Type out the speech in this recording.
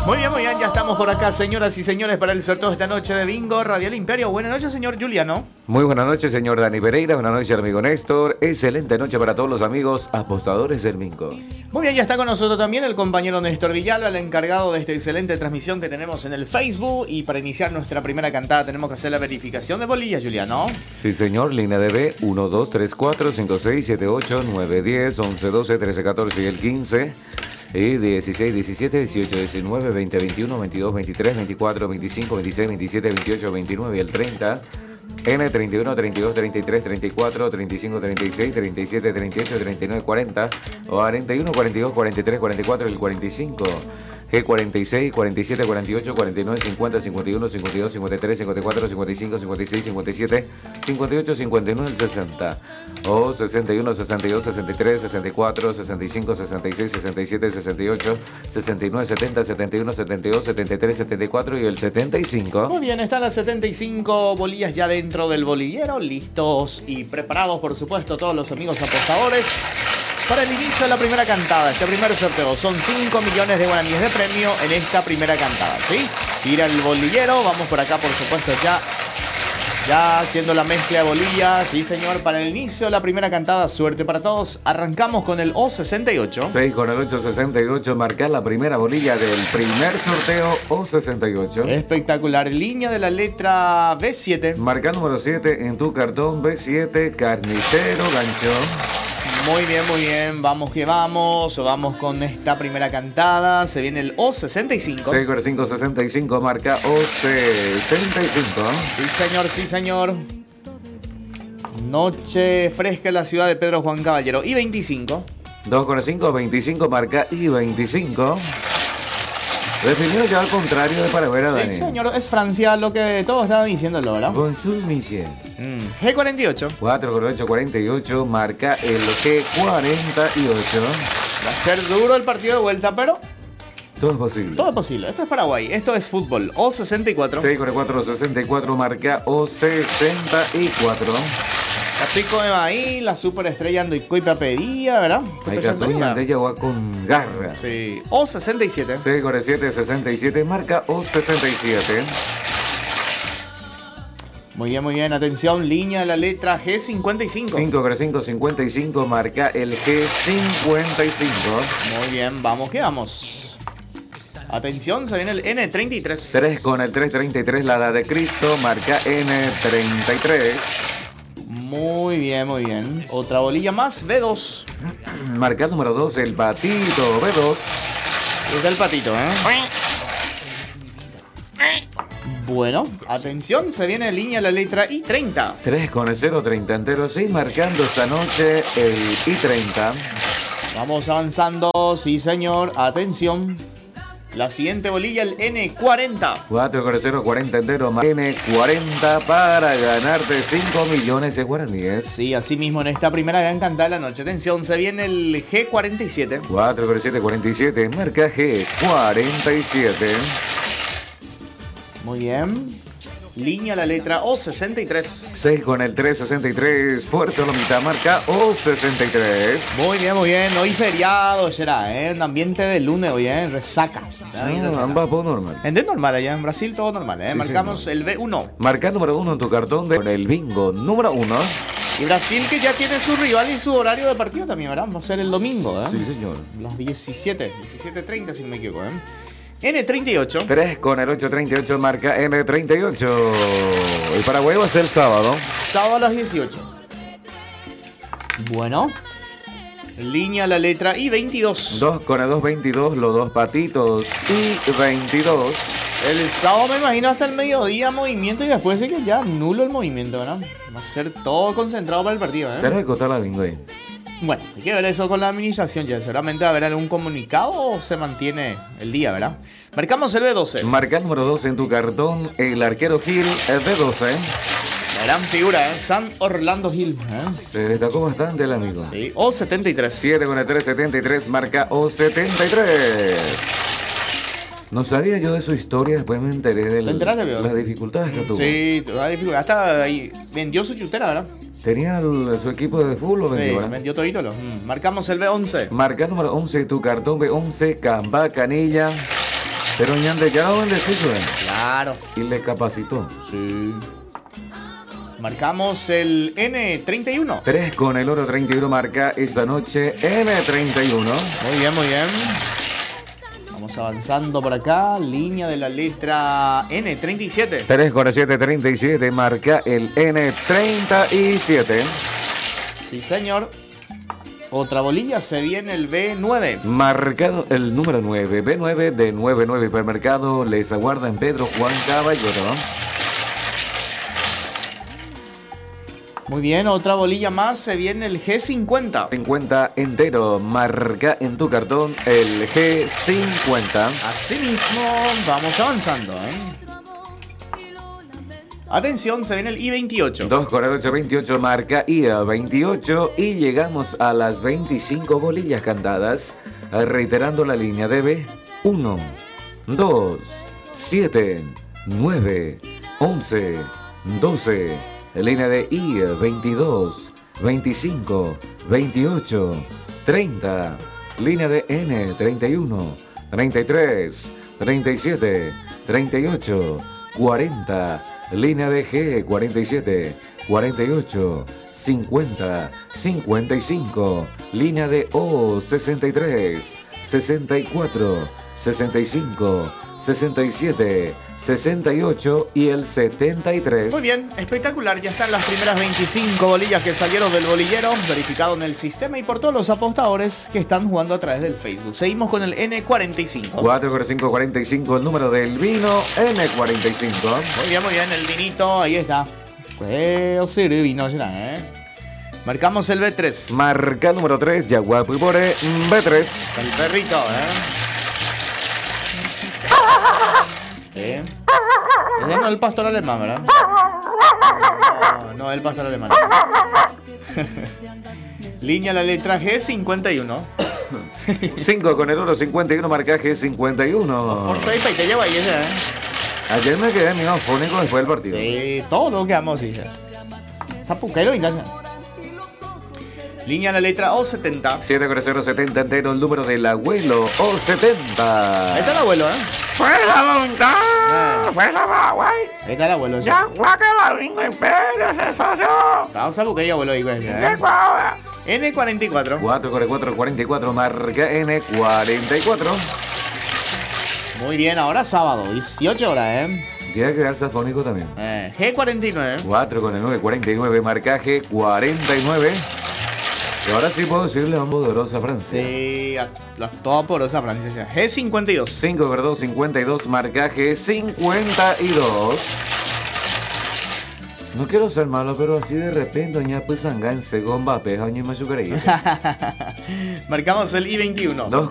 Muy bien, ya estamos por acá, señoras y señores, para el sorteo de esta noche de Bingo Radial Imperio. Buenas noches, señor Juliano. Muy buenas noches, señor Dani Pereira. Buenas noches, amigo Néstor. Excelente noche para todos los amigos apostadores del Bingo. Muy bien, ya está con nosotros también el compañero Néstor Villalba, el encargado de esta excelente transmisión que tenemos en el Facebook. Y para iniciar nuestra primera cantada tenemos que hacer la verificación de bolillas, Juliano. Sí, señor. Línea de B, 1, 2, 3, 4, 5, 6, 7, 8, 9, 10, 11, 12, 13, 14 y el 15. Y 16, 17, 18, 19, 20, 21, 22, 23, 24, 25, 26, 27, 28, 29 y el 30. N, 31, 32, 33, 34, 35, 36, 37, 38, 39, 40. 41, 42, 43, 44 y el 45. G, 46, 47, 48, 49, 50, 51, 52, 53, 54, 55, 56, 57, 58, 59, el 60. O 61, 62, 63, 64, 65, 66, 67, 68, 69, 70, 71, 72, 73, 74 y el 75. Muy bien, están las 75 bolillas ya dentro del bolillero, listos y preparados, por supuesto, todos los amigos apostadores. Para el inicio de la primera cantada, este primer sorteo son 5 millones de guaraníes de premio en esta primera cantada, ¿sí? Tira el bolillero, vamos por acá, por supuesto, ya haciendo la mezcla de bolillas, sí señor, para el inicio de la primera cantada, suerte para todos. Arrancamos con el O68. 6 con el 868, marcar la primera bolilla del primer sorteo O68. Espectacular, línea de la letra B7. Marca número 7 en tu cartón B7, carnicero, gancho. Muy bien, vamos que vamos con esta primera cantada, se viene el O65. 6 con el 565, marca O75. Sí señor. Noche fresca en la ciudad de Pedro Juan Caballero. Y 25. 2 con el 525, marca I25. Definido ya al contrario de Paravera, Dani. Sí, señor, es Francia lo que todos estaban diciéndolo, ¿verdad? Bonjour, Michel. G48. 4 con el 848, marca el G48. Va a ser duro el partido de vuelta, pero Todo es posible. todo es posible. Esto es Paraguay, esto es fútbol. O64. 6 con el 464, marca O64. La pico de maíz, la superestrella Andoicoipa pedía, ¿verdad? Hay Catuña de Yagua con garra. Sí. O67. 6 con el 767, marca O67. Muy bien. Atención, línea de la letra G55. 5 con el 555, marca el G55. Muy bien, vamos que vamos. Atención, se viene el N33. 3 con el 333, la edad de Cristo, marca N33. Muy bien. Otra bolilla más, B2. Marca número 2, el patito B2. Es del patito, Bueno, atención, se viene en línea la letra I30. 3 con el 030 entero, sí, marcando esta noche el I30. Vamos avanzando, sí señor, atención. La siguiente bolilla, el N40. 4 con el 040 entero, N40 para ganarte 5 millones de guaraníes. Sí, así mismo en esta primera gran cantada de la noche. Atención, se viene el G47. 4 con el 747, marca G47. Muy bien. Línea la letra O63. 6 con el 363, fuerza la mitad, marca O63. Muy bien. Hoy feriado será, Un ambiente de lunes hoy, resaca. Ambas por normal. En normal allá en Brasil todo normal, Sí, Marcamos señor. el B1. Marca número 1 en tu cartón con el bingo número 1. Y Brasil que ya tiene su rival y su horario de partido también, ¿verdad? Va a ser el domingo, Sí, señor. Los 17:30 si no me equivoco, N38. 3 con el 838, marca N38. El Paraguay va a ser el sábado. Sábado a las 18. Bueno. Línea la letra I22. 2 con el 222, los dos patitos I22. El sábado me imagino hasta el mediodía movimiento y después sí que ya nulo el movimiento, ¿verdad? Va a ser todo concentrado para el partido, ¿Será de cotar la bingo ahí? Bueno, hay que ver eso con la administración ya. Seguramente va a haber algún comunicado o se mantiene el día, ¿verdad? Marcamos el B12. Marca el número 12 en tu cartón, el arquero Gil, el B12. La gran figura, San Orlando Gil. Se destacó bastante el amigo. Sí, O73. 7 con el 373, marca O73. No sabía yo de su historia, después me enteré de ¿Te enteraste, Pedro? las dificultades que tuvo. Sí, toda la dificultad. Hasta ahí vendió su chutera, ¿verdad? ¿Tenía su equipo de fútbol? Sí, ¿Verdad? vendió todito. Marcamos el B11. Marca número 11, tu cartón B11, Camba Canilla. Pero ñande ya lo bendecido, Claro. y le capacitó. Sí. Marcamos el N31. 3 con el oro 31 marca esta noche N31. Muy bien, muy bien. Vamos avanzando por acá. Línea de la letra N37. 3 con el 737 marca el N37. Sí, señor. Otra bolilla, se viene el B9. Marcado el número 9, B9 de 99 Hipermercado. Les aguarda en Pedro Juan Caballero. Muy bien, otra bolilla más, se viene el G50. 50 entero, marca en tu cartón el G50. Asimismo, vamos avanzando, Atención, se viene el I28. 2 con el 828 marca IA28 y llegamos a las 25 bolillas cantadas, reiterando la línea de B. 1, 2, 7, 9, 11, 12. Línea de I, 22, 25, 28, 30. Línea de N, 31, 33, 37, 38, 40. Línea de G, 47, 48, 50, 55. Línea de O, 63, 64, 65, 67, 68 y el 73. Muy bien, espectacular. Ya están las primeras 25 bolillas que salieron del bolillero, verificado en el sistema y por todos los apostadores que están jugando a través del Facebook. Seguimos con el N45. 4 con 5, 45, el número del vino N45. Muy bien, el vinito, ahí está. Pues sí, vino será, Marcamos el B3. Marca número 3, Jaguar Pibore B3. El perrito, Ese no es el pastor alemán, ¿verdad? No, el pastor alemán. Línea la letra G51. 5 con el oro 51, marcaje 51. Forza y te lleva ahí ese, Ayer me quedé minofónico después del partido. Sí, todo lo que vamos así. Zapuquero en casa. Línea la letra O70. 7 con el 070 entero, el número del abuelo O70. Ahí está el abuelo, ¡Fuerza voluntad! ¡Fuerza Paraguay! Ahí está el abuelo. ¡Ya, guaca, la ringo imperio, ese socio! Estaba zapuquero abuelo ahí, güey. ¡Qué guava! N44. 4 con el 444, marca N44. Muy bien, ahora sábado, 18 horas, Tiene que quedarse afónico también. G49. 4 con el 949, marcaje 49. Y ahora sí puedo decirle a un poderosa Francia. Sí, la toda porosa Francia. G52. 5 con 2, 52, marcaje 52. No quiero ser malo, pero así de repente, doña pues sanganse, gomba, peja, y me superé. Marcamos el I21. 2